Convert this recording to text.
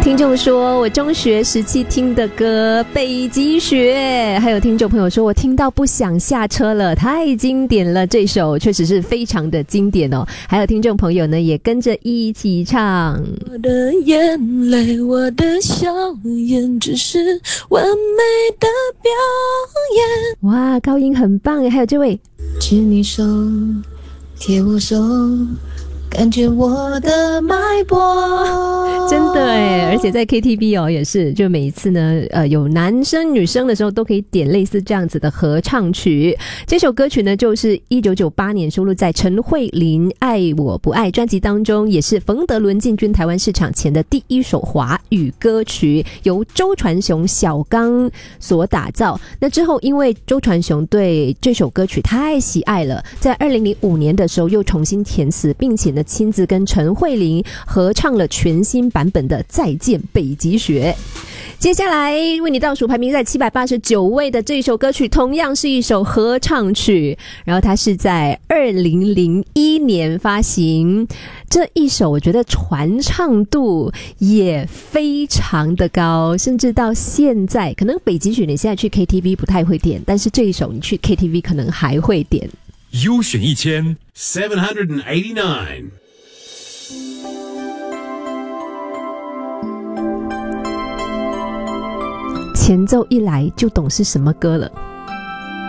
听众说我中学时期听的歌《北极雪》，还有听众朋友说我听到不想下车了，太经典了，这首确实是非常的经典哦。还有听众朋友呢也跟着一起唱， 我的眼泪，我的笑颜，只是完美的表演。 哇，高音很棒耶。还有这位， 牵你手，贴我手，感觉我的脉搏， 真的耶。而且在 KTV 也是，就每一次呢有男生女生的时候都可以点类似这样子的合唱曲。这首歌曲呢就是1998年收录在陈慧琳爱我不爱专辑当中，也是冯德伦进军台湾市场前的第一首华语歌曲，由周传雄、小刚所打造。那之后因为周传雄对这首歌曲太喜爱了，在2005年的时候又重新填词，并且呢亲自跟陈慧琳合唱了全新版本的再见北极雪。接下来为你倒数排名在789位的这首歌曲，同样是一首合唱曲，然后它是在2001年发行。这一首我觉得传唱度也非常的高，甚至到现在可能北极雪你现在去 KTV 不太会点，但是这一首你去 KTV 可能还会点。 优选1000 789， 前奏一来就懂是什么歌了。